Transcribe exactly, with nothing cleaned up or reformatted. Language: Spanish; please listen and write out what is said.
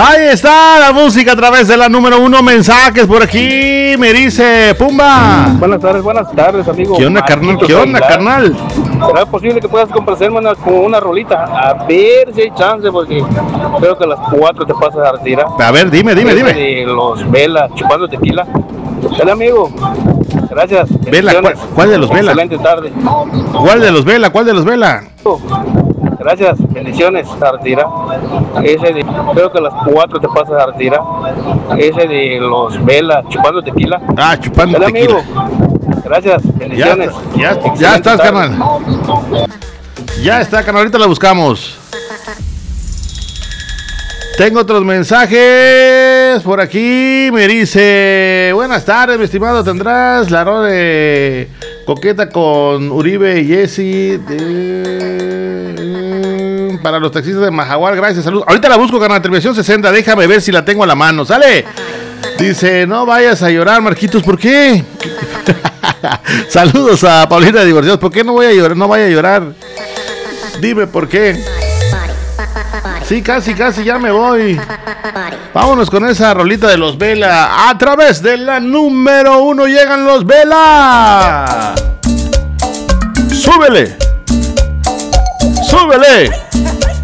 Ahí está la música a través de la número uno. Mensajes por aquí. Me dice Pumba. Buenas tardes, buenas tardes, amigo. ¿Qué onda, carnal? ¿Qué onda, carnal? ¿Será posible que puedas complacerme una, con una rolita? A ver si hay chance, porque creo que a las cuatro te pasas a retirar. A ver, dime, dime, dime. De los Vela, chupando tequila. Hola, amigo. Gracias. Vela, ¿cuál, ¿cuál de los Vela? Excelente tarde. ¿Cuál de los Vela? ¿Cuál de los Vela? Gracias, bendiciones, Artira. Ese de, creo que a las cuatro te pasas a retirar. Ese de los Vela, chupando tequila. Ah, chupando Hola, tequila. Amigo. Gracias, bendiciones. Ya, ya, ya estás, carnal. Ya está, carnal. Ahorita la buscamos. Tengo otros mensajes por aquí. Me dice: buenas tardes, mi estimado. ¿Tendrás la rola de Coqueta con Uribe y Jessy de... para los taxistas de Majagual? Gracias, saludos. Ahorita la busco, carnal. Televisión sesenta. Déjame ver si la tengo a la mano. ¡Sale! Dice: no vayas a llorar, Marquitos. ¿Por qué? Saludos a Paulina de Divorciados. ¿Por qué no voy a llorar? No vaya a llorar. Dime por qué. Sí, casi, casi ya me voy. Vámonos con esa rolita de los Vela. A través de la número uno llegan los Vela. Súbele. Súbele.